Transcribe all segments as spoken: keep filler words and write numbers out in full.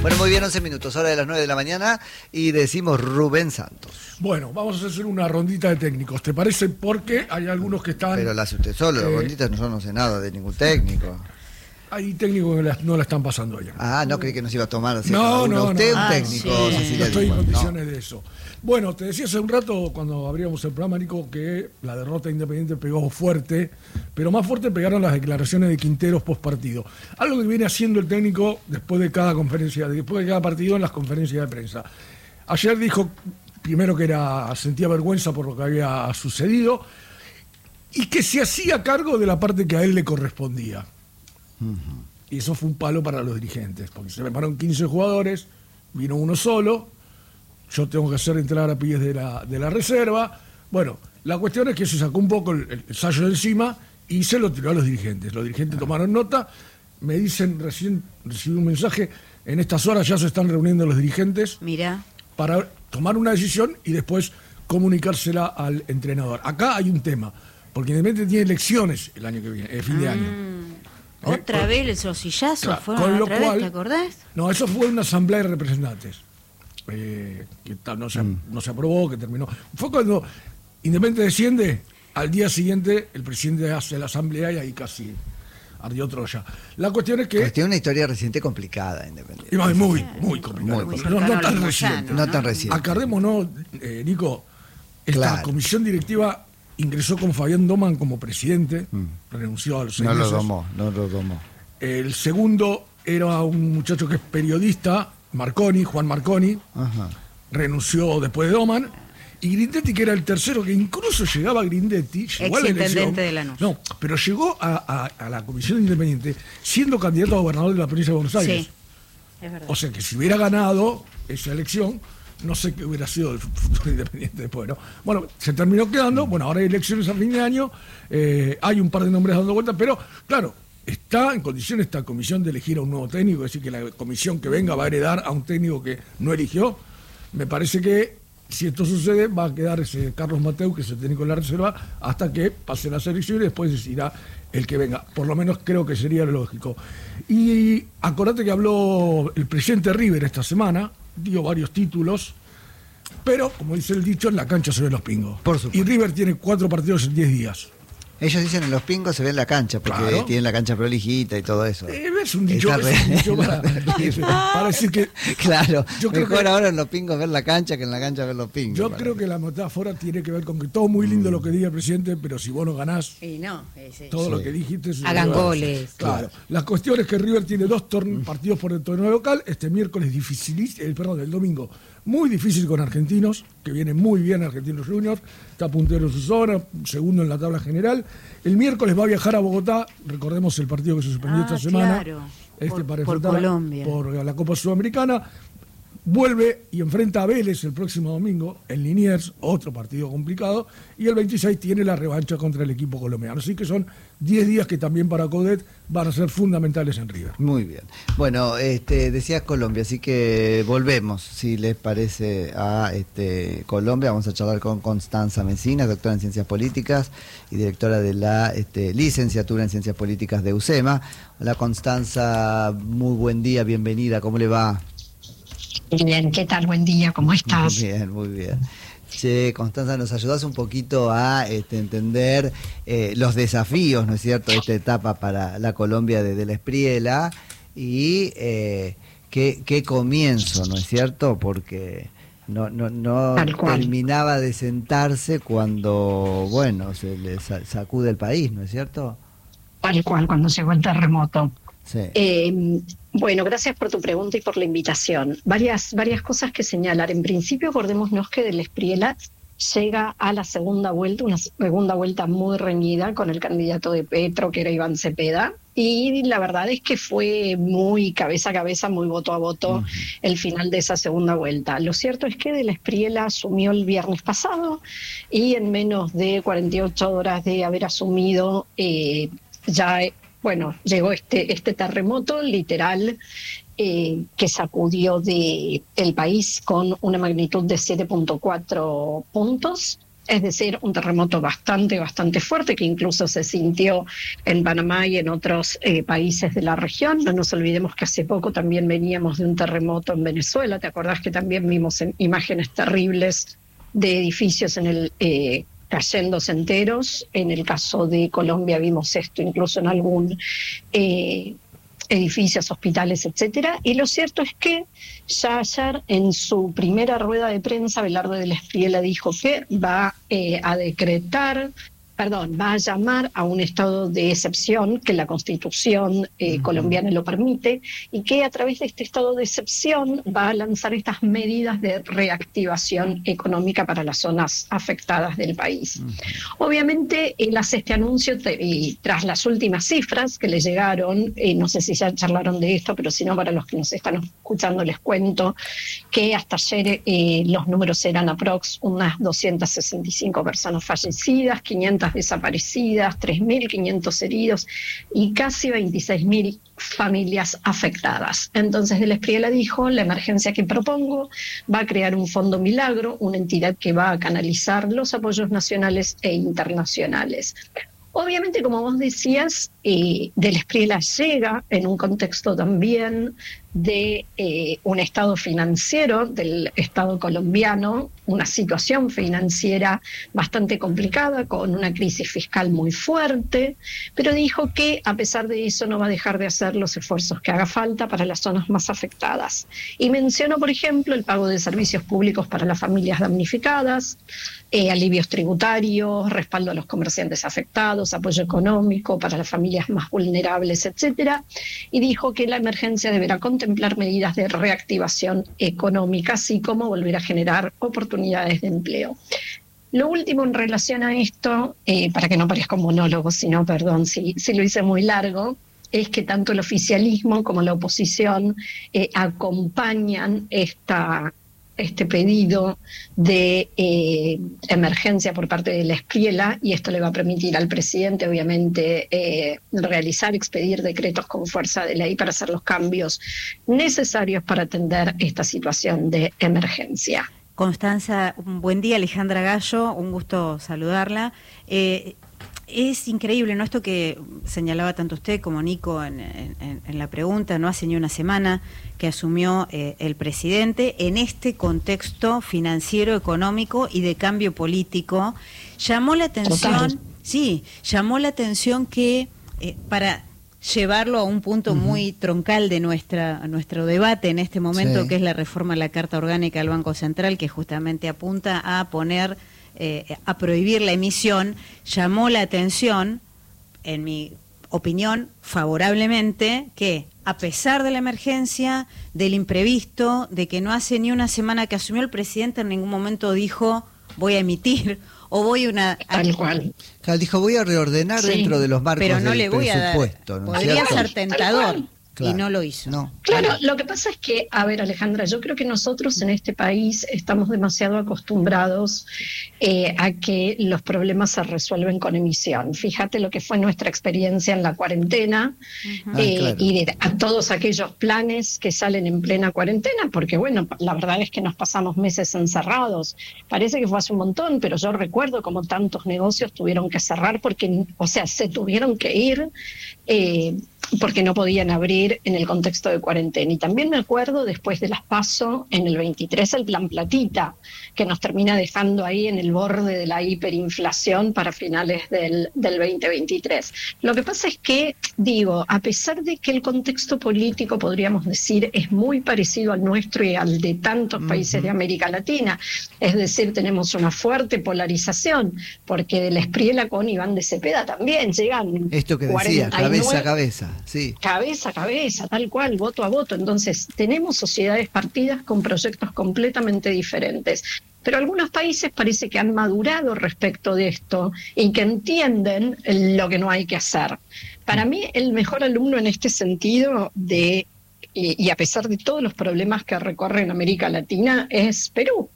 Bueno, muy bien, once minutos, hora de las nueve de la mañana, y decimos Rubén Santos. Bueno, vamos a hacer una rondita de técnicos, ¿te parece? Porque hay algunos que están... Pero la hace usted solo, eh, ronditas no, no sé nada de ningún técnico. Hay técnicos que la, no la están pasando allá. Ah, no creí que nos iba a tomar. ¿sí? No, no, usted no. un Ah, técnico. sí. Sí, no estoy en condiciones no. de eso. Bueno, te decía hace un rato, cuando abríamos el programa, Nico, que la derrota de Independiente pegó fuerte, pero más fuerte pegaron las declaraciones de Quinteros post partido. Algo que viene haciendo el técnico después de cada conferencia, después de cada partido en las conferencias de prensa. Ayer dijo, primero que era sentía vergüenza por lo que había sucedido, y que se hacía cargo de la parte que a él le correspondía. Uh-huh. Y eso fue un palo para los dirigentes, porque se prepararon quince jugadores, vino uno solo, yo tengo que hacer entrar a pies de la, de la reserva. Bueno, la cuestión es que se sacó un poco el, el ensayo de encima y se lo tiró a los dirigentes. Los dirigentes tomaron nota, me dicen, recién recibí un mensaje, en estas horas ya se están reuniendo los dirigentes. Mira. Para tomar una decisión y después comunicársela al entrenador. Acá hay un tema, porque Independiente tiene elecciones el año que viene, el fin de año. Mm. ¿Otra eh, vez el sosillazo? Claro, ¿Fueron con lo otra cual, vez, te acordás? No, eso fue una asamblea de representantes. Eh, que no se, mm. no se aprobó, que terminó. Fue cuando Independiente desciende, al día siguiente el presidente hace la asamblea y ahí casi ardió Troya. La cuestión es que... Pues tiene una historia reciente complicada, Independiente. Muy, muy, muy complicada. Muy, no, no tan reciente. No, no tan reciente. Acordémonos, eh, Nico, esta claro. comisión directiva ingresó con Fabián Doman como presidente, mm. renunció a los seis no meses. lo domó, no lo domó. El segundo era un muchacho que es periodista, Marconi, Juan Marconi, Ajá. renunció después de Doman, y Grindetti, que era el tercero, que incluso llegaba a Grindetti, llegó a la elección, de Lanús. No, pero llegó a, a, a la Comisión Independiente siendo candidato a gobernador de la provincia de Buenos Aires. Sí, es verdad. O sea que si hubiera ganado esa elección, no sé qué hubiera sido el futuro Independiente después, ¿no? Bueno, se terminó quedando, bueno, ahora hay elecciones a fin de año, eh, hay un par de nombres dando vueltas, pero claro, está en condiciones esta comisión de elegir a un nuevo técnico, es decir, que la comisión que venga va a heredar a un técnico que no eligió. Me parece que si esto sucede, va a quedar ese Carlos Mateu, que es el técnico de la reserva, hasta que pase la selección y después decidirá el que venga. Por lo menos creo que sería lo lógico. Y acordate que habló el presidente River esta semana, dio varios títulos, pero, como dice el dicho, en la cancha se ven los pingos. Por supuesto. Y River tiene cuatro partidos en diez días. Ellos dicen en los pingos se ve en la cancha, porque claro. tienen la cancha prolijita y todo eso. Eh, es un dicho, es un dicho para, para decir que... Claro, yo creo mejor que, ahora en los pingos ver la cancha que en la cancha ver los pingos. Yo creo que. que la metáfora tiene que ver con que todo muy lindo mm. lo que diga el presidente, pero si vos no ganás, y no, ese, todo sí. lo que dijiste... Hagan goles. Claro. claro. La cuestión es que River tiene dos torn- partidos por el torneo local, este miércoles dificilísimo, el, perdón, el domingo muy difícil con Argentinos, que viene muy bien Argentinos Juniors, está puntero en su zona, segundo en la tabla general. El miércoles va a viajar a Bogotá, recordemos el partido que se suspendió ah, esta semana, claro. este por, para por Colombia, por la Copa Sudamericana. Vuelve y enfrenta a Vélez el próximo domingo en Liniers, otro partido complicado, y el veintiséis tiene la revancha contra el equipo colombiano. Así que son diez días que también para Coudet van a ser fundamentales en River. Muy bien. Bueno, este, decías Colombia, así que volvemos, si les parece, a este, Colombia. Vamos a charlar con Constanza Mesina, doctora en Ciencias Políticas y directora de la este, licenciatura en Ciencias Políticas de UCEMA. Hola Constanza, muy buen día, bienvenida, ¿cómo le va? Bien, ¿qué tal? Buen día, ¿cómo estás? Muy bien, muy bien. Che, Constanza, ¿nos ayudás un poquito a este, entender eh, los desafíos, ¿no es cierto?, de esta etapa para la Colombia de, de la Espriela y eh, qué, qué comienzo, ¿no es cierto?, porque no, no, no terminaba de sentarse cuando, bueno, se le sacude el país, ¿no es cierto? Tal cual, cuando llegó el terremoto. Sí. Eh, bueno, gracias por tu pregunta y por la invitación. Varias, varias cosas que señalar. En principio, acordémonos que del Espriela llega a la segunda vuelta, una segunda vuelta muy reñida con el candidato de Petro, que era Iván Cepeda, y la verdad es que fue muy cabeza a cabeza, muy voto a voto uh-huh. el final de esa segunda vuelta. Lo cierto es que de la Espriela asumió el viernes pasado y en menos de cuarenta y ocho horas de haber asumido eh, ya... Bueno, llegó este, este terremoto literal eh, que sacudió de el país con una magnitud de siete punto cuatro puntos es decir, un terremoto bastante, bastante fuerte que incluso se sintió en Panamá y en otros eh, países de la región. No nos olvidemos que hace poco también veníamos de un terremoto en Venezuela. ¿Te acordás que también vimos en imágenes terribles de edificios en el eh, cayéndose enteros? En el caso de Colombia vimos esto incluso en algún eh, edificios, hospitales, etcétera. Y lo cierto es que ya ayer en su primera rueda de prensa Belardo del Espriella dijo que va eh, a decretar, perdón, va a llamar a un estado de excepción, que la Constitución eh, uh-huh. colombiana lo permite, y que a través de este estado de excepción va a lanzar estas medidas de reactivación económica para las zonas afectadas del país. Uh-huh. Obviamente, él hace este anuncio te, y tras las últimas cifras que le llegaron, eh, no sé si ya charlaron de esto, pero si no, para los que nos están escuchando les cuento que hasta ayer eh, los números eran aprox unas doscientas sesenta y cinco personas fallecidas, quinientas desaparecidas, tres mil quinientos heridos y casi veintiséis mil familias afectadas. Entonces, del Espriella dijo, la emergencia que propongo va a crear un fondo milagro, una entidad que va a canalizar los apoyos nacionales e internacionales. Obviamente, como vos decías, eh, del Espriella llega en un contexto también de eh, un estado financiero del Estado colombiano, una situación financiera bastante complicada, con una crisis fiscal muy fuerte, pero dijo que a pesar de eso no va a dejar de hacer los esfuerzos que haga falta para las zonas más afectadas. Y mencionó, por ejemplo, el pago de servicios públicos para las familias damnificadas, eh, alivios tributarios, respaldo a los comerciantes afectados, apoyo económico para las familias más vulnerables, etcétera, y dijo que la emergencia deberá contemplar medidas de reactivación económica, así como volver a generar oportunidades de empleo. Lo último en relación a esto, eh, para que no parezca un monólogo, sino, perdón, si, si lo hice muy largo, es que tanto el oficialismo como la oposición eh, acompañan esta este pedido de eh, emergencia por parte de la Espriella, y esto le va a permitir al presidente, obviamente, eh, realizar, expedir decretos con fuerza de ley para hacer los cambios necesarios para atender esta situación de emergencia. Constanza, un buen día. Alejandra Gallo, un gusto saludarla. Eh, Es increíble, ¿no? Esto que señalaba tanto usted como Nico en, en, en la pregunta, no hace ni una semana que asumió eh, el presidente en este contexto financiero, económico y de cambio político. Llamó la atención, Total. sí, llamó la atención que eh, para llevarlo a un punto uh-huh. muy troncal de nuestra nuestro debate en este momento, sí. que es la reforma a la Carta Orgánica del Banco Central, que justamente apunta a poner Eh, a prohibir la emisión, llamó la atención, en mi opinión, favorablemente, que a pesar de la emergencia, del imprevisto, de que no hace ni una semana que asumió el presidente, en ningún momento dijo voy a emitir o voy a una... Tal cual. Claro, dijo voy a reordenar sí, dentro de los marcos pero no del le voy presupuesto. A dar, ¿no podría cierto? ser tentador. Claro. Y no lo hizo. No. Claro, lo que pasa es que, a ver, Alejandra, yo creo que nosotros en este país estamos demasiado acostumbrados eh, a que los problemas se resuelven con emisión. Fíjate lo que fue nuestra experiencia en la cuarentena uh-huh. eh, ah, claro. y de, a todos aquellos planes que salen en plena cuarentena, porque bueno, la verdad es que nos pasamos meses encerrados. Parece que fue hace un montón, pero yo recuerdo como tantos negocios tuvieron que cerrar porque, o sea, se tuvieron que ir eh, porque no podían abrir en el contexto de cuarentena. Y también me acuerdo después de las PASO en el veintitrés el plan Platita, que nos termina dejando ahí en el borde de la hiperinflación para finales del, del veinte veintitrés. Lo que pasa es que, digo, a pesar de que el contexto político, podríamos decir, es muy parecido al nuestro y al de tantos uh-huh. países de América Latina, es decir, tenemos una fuerte polarización, porque de la Espriella con Iván de Cepeda también llegan... Esto que decía, cabeza a cabeza. Sí. Cabeza a cabeza, tal cual, voto a voto. Entonces, tenemos sociedades partidas con proyectos completamente diferentes. Pero algunos países parece que han madurado respecto de esto y que entienden lo que no hay que hacer. Para mí, el mejor alumno en este sentido de... Y, y a pesar de todos los problemas que recorren América Latina, es Perú.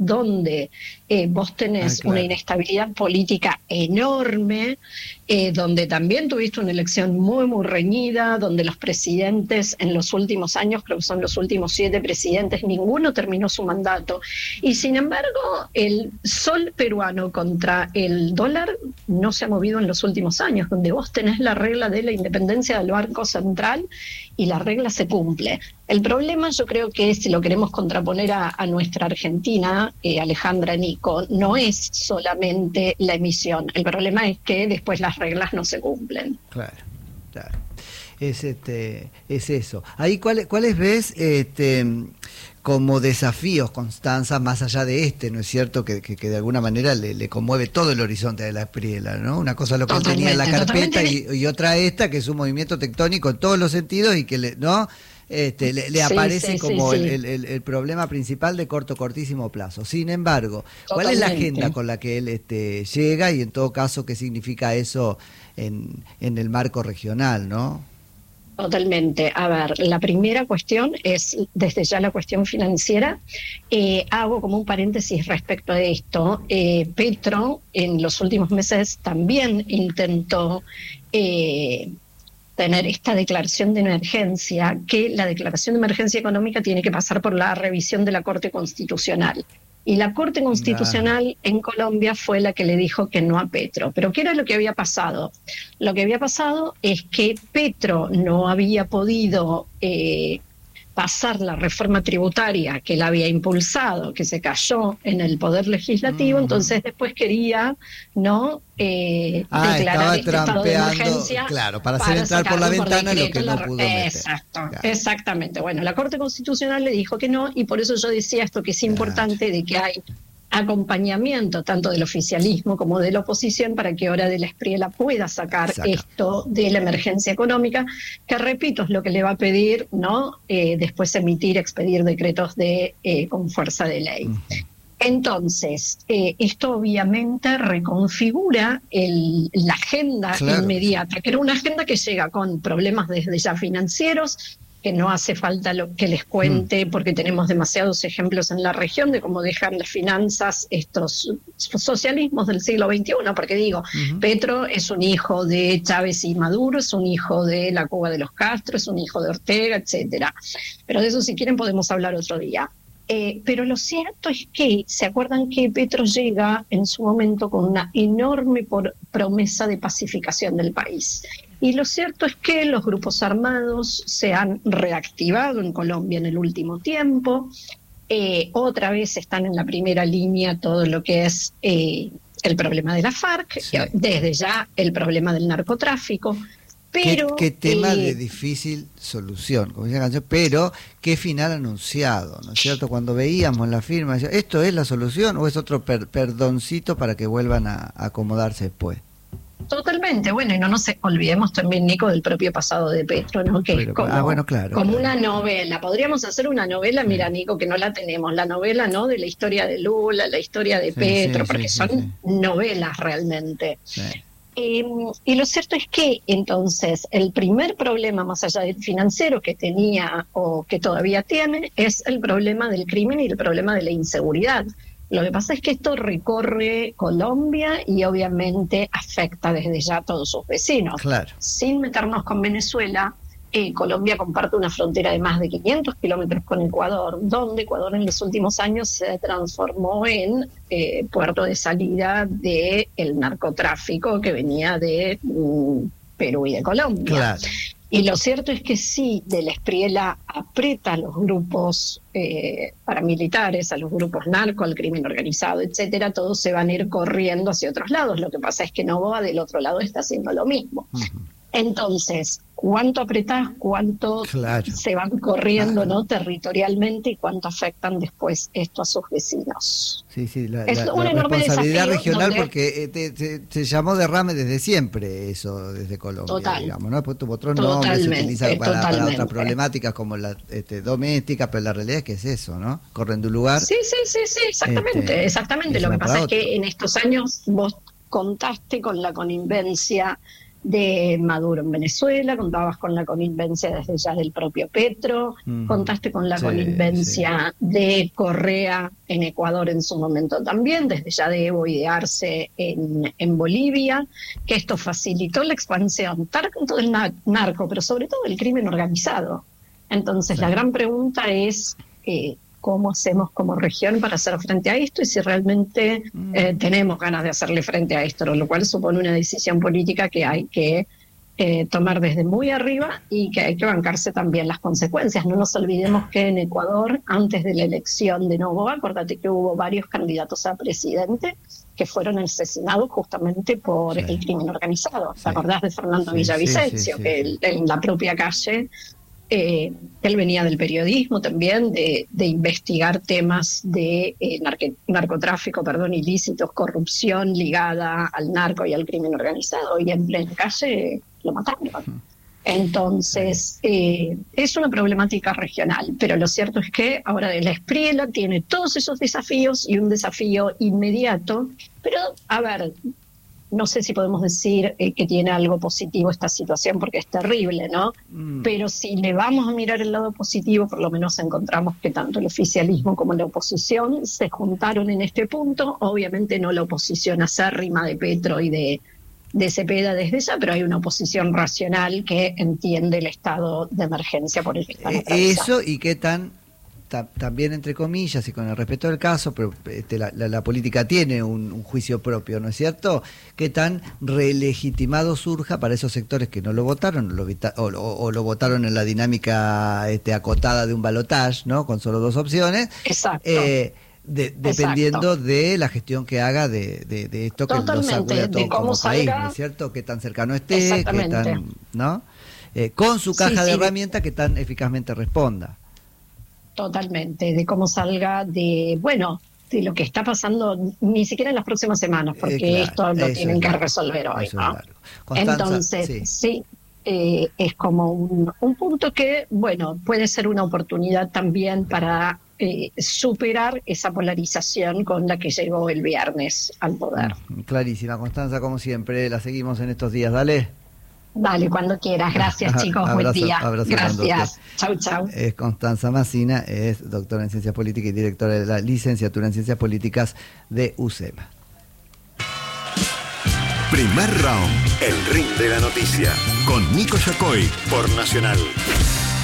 donde eh, vos tenés ah, claro. una inestabilidad política enorme, eh, donde también tuviste una elección muy, muy reñida, donde los presidentes en los últimos años, creo que son los últimos siete presidentes, ninguno terminó su mandato. Y sin embargo, el sol peruano contra el dólar no se ha movido en los últimos años, donde vos tenés la regla de la independencia del Banco Central y la regla se cumple. El problema, yo creo que si lo queremos contraponer a, a nuestra Argentina, eh, Alejandra, Nico, no es solamente la emisión. El problema es que después las reglas no se cumplen. Claro, claro. Es este, es eso. Ahí, ¿cuáles cuáles ves este como desafíos, Constanza, más allá de este, ¿no es cierto? Que, que, que de alguna manera le, le conmueve todo el horizonte de la Espriella, ¿no? Una cosa lo que él tenía en la carpeta y, y otra esta, que es un movimiento tectónico en todos los sentidos y que le, ¿no? Este, le, le sí, aparece sí, como sí, el, sí. el, el, el problema principal de corto, cortísimo plazo. Sin embargo, ¿cuál Totalmente. es la agenda con la que él este, llega y en todo caso qué significa eso en, en el marco regional, ¿no? Totalmente. A ver, la primera cuestión es desde ya la cuestión financiera. Eh, hago como un paréntesis respecto a esto. Eh, Petro en los últimos meses también intentó eh, tener esta declaración de emergencia, que la declaración de emergencia económica tiene que pasar por la revisión de la Corte Constitucional. Y la Corte Constitucional en Colombia fue la que le dijo que no a Petro. Pero ¿qué era lo que había pasado? Lo que había pasado es que Petro no había podido eh, pasar la reforma tributaria que él había impulsado, que se cayó en el Poder Legislativo, mm. entonces después quería no eh, ah, declarar este estado de emergencia. Claro, para, para hacer entrar por la ventana por lo que no la, pudo meter. Exacto, claro. Exactamente. Bueno, la Corte Constitucional le dijo que no, y por eso yo decía esto, que es claro. importante de que hay acompañamiento tanto del oficialismo como de la oposición para que Hora de la Espriella pueda sacar Saca. esto de la emergencia económica, que repito es lo que le va a pedir, ¿no? Eh, después emitir, expedir decretos de eh, con fuerza de ley. Uh-huh. Entonces, eh, esto obviamente reconfigura el, la agenda claro. inmediata, que era una agenda que llega con problemas desde ya financieros, que no hace falta lo que les cuente, porque tenemos demasiados ejemplos en la región de cómo dejan las finanzas estos socialismos del siglo veintiuno, porque digo, uh-huh. Petro es un hijo de Chávez y Maduro, es un hijo de la Cuba de los Castro, es un hijo de Ortega, etcétera. Pero de eso, si quieren, podemos hablar otro día. Eh, pero lo cierto es que, ¿se acuerdan que Petro llega en su momento con una enorme por promesa de pacificación del país? Y lo cierto es que los grupos armados se han reactivado en Colombia en el último tiempo. Eh, otra vez están en la primera línea todo lo que es eh, el problema de la FARC, sí. desde ya el problema del narcotráfico. Pero, ¿Qué, qué tema eh, de difícil solución, como dice la canción, pero qué final anunciado, ¿no es cierto? Cuando veíamos la firma, ¿esto es la solución o es otro per perdoncito para que vuelvan a, a acomodarse después? Totalmente, bueno, y no nos olvidemos también, Nico, del propio pasado de Petro, ¿no? Que Pero, es como, ah, bueno, claro, como claro. una novela. Podríamos hacer una novela, mira, Nico, que no la tenemos, la novela, ¿no? De la historia de Lula, la historia de sí, Petro, sí, porque sí, son sí, sí. novelas realmente. Sí. Eh, y lo cierto es que entonces el primer problema más allá del financiero que tenía o que todavía tiene es el problema del crimen y el problema de la inseguridad. Lo que pasa es que esto recorre Colombia y obviamente afecta desde ya a todos sus vecinos. Claro. Sin meternos con Venezuela, eh, Colombia comparte una frontera de más de quinientos kilómetros con Ecuador, donde Ecuador en los últimos años se transformó en eh, puerto de salida del narcotráfico que venía de mm, Perú y de Colombia. Claro. Y lo cierto es que sí, de la Espriella aprieta a los grupos eh, paramilitares, a los grupos narco, al crimen organizado, etcétera, todos se van a ir corriendo hacia otros lados. Lo que pasa es que Noboa del otro lado está haciendo lo mismo. Uh-huh. Entonces, ¿cuánto apretás? ¿Cuánto claro. se van corriendo claro. ¿no? territorialmente y cuánto afectan después esto a sus vecinos? Sí, sí, la, es la, un la enorme responsabilidad desafío regional donde... porque eh, te, te, te llamó derrame desde siempre eso, desde Colombia, Total. digamos, ¿no? Pues tuvo otros nombres, se utiliza para, para otras problemáticas como la este, doméstica, pero la realidad es que es eso, ¿no? Corren de un lugar. Sí, sí, sí, sí, exactamente, este, exactamente. Lo que pasa es que en estos años vos contaste con la connivencia de Maduro en Venezuela, contabas con la connivencia desde ya del propio Petro, uh-huh. contaste con la sí, connivencia sí. de Correa en Ecuador en su momento también, desde ya de Evo y de Arce en, en Bolivia, que esto facilitó la expansión tanto del narco, pero sobre todo del crimen organizado. Entonces sí. la gran pregunta es eh, cómo hacemos como región para hacer frente a esto y si realmente eh, tenemos ganas de hacerle frente a esto, lo cual supone una decisión política que hay que eh, tomar desde muy arriba y que hay que bancarse también las consecuencias. No nos olvidemos que en Ecuador, antes de la elección de Noboa, acuérdate que hubo varios candidatos a presidente que fueron asesinados justamente por sí. el crimen organizado. ¿Te sí. acordás de Fernando sí, Villavicencio? Sí, sí, sí, que sí. en la propia calle... Eh, él venía del periodismo también, de, de investigar temas de eh, narque, narcotráfico, perdón, ilícitos, corrupción ligada al narco y al crimen organizado, y en plena calle lo mataron. Entonces, eh, es una problemática regional, pero lo cierto es que ahora de la Espriella tiene todos esos desafíos y un desafío inmediato, pero a ver... No sé si podemos decir eh, que tiene algo positivo esta situación porque es terrible, ¿no? Mm. Pero si le vamos a mirar el lado positivo, por lo menos encontramos que tanto el oficialismo como la oposición se juntaron en este punto. Obviamente no la oposición acérrima de Petro y de, de Cepeda desde esa, pero hay una oposición racional que entiende el estado de emergencia por el que están atravesando. Eso y qué tan... también entre comillas y con el respeto del caso, pero este, la, la, la política tiene un, un juicio propio, ¿no es cierto? ¿Qué tan relegitimado surja para esos sectores que no lo votaron lo, o, o, o lo votaron en la dinámica este, acotada de un balotaje, ¿no? Con solo dos opciones? Exacto. Eh, de, dependiendo Exacto. de la gestión que haga de, de, de esto que Totalmente, nos sacude a todo como salga, país, ¿no es cierto? Qué tan cercano esté, qué tan, ¿no? Eh, con su caja sí, de sí. herramientas que tan eficazmente responda. Totalmente, de cómo salga de, bueno, de lo que está pasando, ni siquiera en las próximas semanas, porque eh, claro, esto lo tienen que resolver hoy, ¿no? Entonces, sí, sí eh, es como un, un punto que, bueno, puede ser una oportunidad también para eh, superar esa polarización con la que llegó el viernes al poder. Clarísima, Constanza, como siempre, la seguimos en estos días, dale. Dale, cuando quieras. Gracias, chicos. Abrazo, Buen día. Gracias. Chau, chau. Es Constanza Massina, es doctora en Ciencias Políticas y directora de la licenciatura en Ciencias Políticas de U C E M A. Primer round, el ring de la noticia, con Nico Yacoy por Nacional.